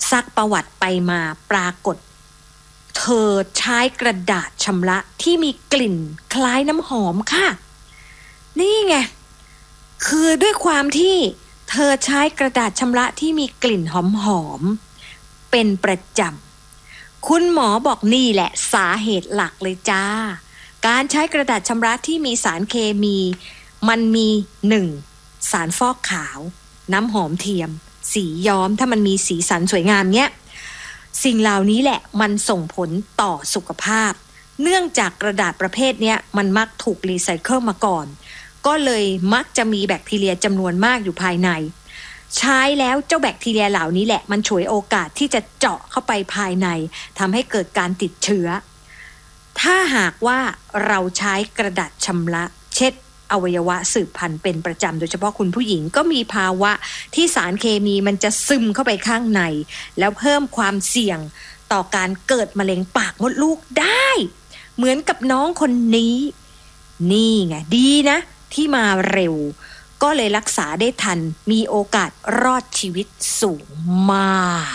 ซักประวัติไปมาปรากฏเธอใช้กระดาษชำระที่มีกลิ่นคล้ายน้ำหอมค่ะนี่ไงคือด้วยความที่เธอใช้กระดาษชำระที่มีกลิ่นหอมๆเป็นประจำคุณหมอบอกนี่แหละสาเหตุหลักเลยจ้าการใช้กระดาษชำระที่มีสารเคมีมันมี1สารฟอกขาวน้ำหอมเทียมสีย้อมถ้ามันมีสีสันสวยงามเนี้ยสิ่งเหล่านี้แหละมันส่งผลต่อสุขภาพเนื่องจากกระดาษประเภทเนี้ยมันมักถูกรีไซเคิลมาก่อนก็เลยมักจะมีแบคทีเรียจำนวนมากอยู่ภายในใช้แล้วเจ้าแบคทีเรียเหล่านี้แหละมันฉวยโอกาสที่จะเจาะเข้าไปภายในทำให้เกิดการติดเชื้อถ้าหากว่าเราใช้กระดาษชำระเช็ดอวัยวะสืบพันธุ์เป็นประจำโดยเฉพาะคุณผู้หญิงก็มีภาวะที่สารเคมีมันจะซึมเข้าไปข้างในแล้วเพิ่มความเสี่ยงต่อการเกิดมะเร็งปากมดลูกได้เหมือนกับน้องคนนี้นี่ไงดีนะที่มาเร็วก็เลยรักษาได้ทันมีโอกาสรอดชีวิตสูงมาก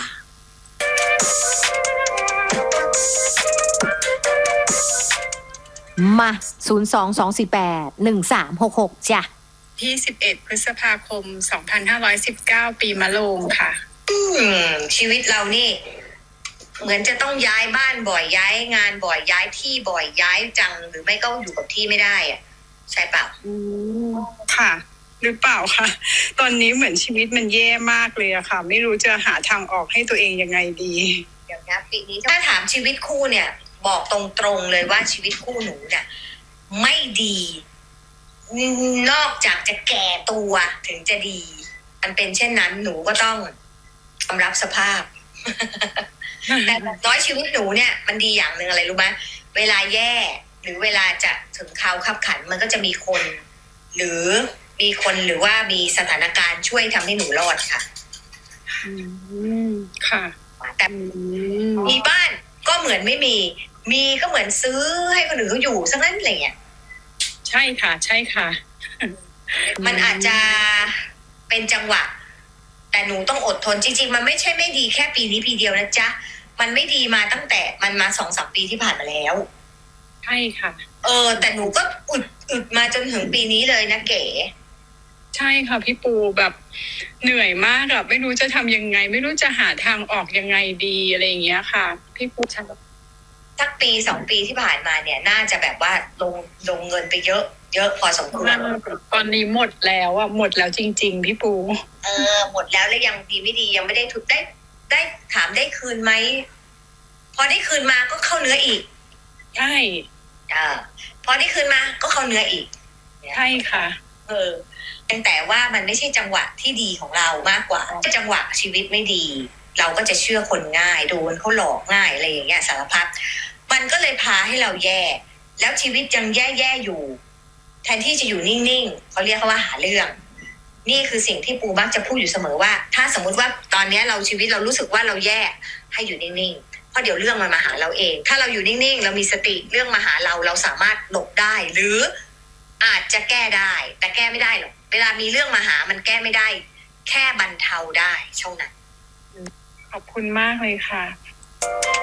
มา022481366จ้ะ 21 พฤษภาคม 2519 ปีมะโรงค่ะชีวิตเรานี่เหมือนจะต้องย้ายบ้านบ่อยย้ายงานบ่อยย้ายที่บ่อยย้ายจังหรือไม่ก็อยู่กับที่ไม่ได้อะใช่เปล่าค่ะหรือเปล่าคะตอนนี้เหมือนชีวิตมันแย่มากเลยอะค่ะไม่รู้จะหาทางออกให้ตัวเองยังไงดีอย่างนี้ปีนี้ถ้าถามชีวิตคู่เนี่ยบอกตรงๆเลยว่าชีวิตคู่หนูเนี่ยไม่ดีนอกจากจะแก่ตัวถึงจะดีมันเป็นเช่นนั้นหนูก็ต้องยอมรับสภาพ แต่น้อยชีวิตหนูเนี่ยมันดีอย่างหนึ่งอะไรรู้ไหมเวลาแย่หรือเวลาจะถึงคราวคับขันมันก็จะมีคนหรือว่ามีสถานการณ์ช่วยทำให้หนูรอดค่ะค่ะแต่มีบ้านก็เหมือนไม่มีก็เหมือนซื้อให้คนอื่นเขาอยู่ซะงั้นอะไรเงี้ยใช่ค่ะใช่ค่ะมันอาจจะเป็นจังหวะแต่หนูต้องอดทนจริงๆมันไม่ใช่ไม่ดีแค่ปีนี้ปีเดียวนะจ๊ะมันไม่ดีมาตั้งแต่มันมา 2-3 ปีที่ผ่านมาแล้วใช่ค่ะแต่หนูก็อึดมาจนถึงปีนี้เลยนะเก๋ใช่ค่ะพี่ปูแบบเหนื่อยมากอะไม่รู้จะทำยังไงไม่รู้จะหาทางออกยังไงดีอะไรอย่างเงี้ยค่ะพี่ปูสักปี2 ปีที่ผ่านมาเนี่ยน่าจะแบบว่าลงเงินไปเยอะพอสมควรตอนนี้หมดแล้วอะหมดแล้วจริงๆพี่ปูหมดแล้วยังดีไม่ดียังไม่ได้ถูกได้ถามได้คืนไหมพอได้คืนมาก็เข้าเนื้ออีกใช่พอได้คืนมาก็เข้าเนื้ออีกใช่ค่ะแต่ว่ามันไม่ใช่จังหวะที่ดีของเรามากกว่าจังหวะชีวิตไม่ดีเราก็จะเชื่อคนง่ายโดนเขาหลอกง่ายอะไรอย่างเงี้ยสารพัดมันก็เลยพาให้เราแย่แล้วชีวิตยังแย่อยู่แทนที่จะอยู่นิ่งๆเขาเรียกว่าหาเรื่องนี่คือสิ่งที่ปูมักจะพูดอยู่เสมอว่าถ้าสมมุติว่าตอนนี้เราชีวิตเรารู้สึกว่าเราแย่ให้อยู่นิ่งๆเพราะเดี๋ยวเรื่องมันมาหาเราเองถ้าเราอยู่นิ่งๆเรามีสติเรื่องมาหาเราสามารถหลบได้หรืออาจจะแก้ได้แต่แก้ไม่ได้หรอกเวลามีเรื่องมาหามันแก้ไม่ได้แค่บรรเทาได้เท่านั้นขอบคุณมากเลยค่ะ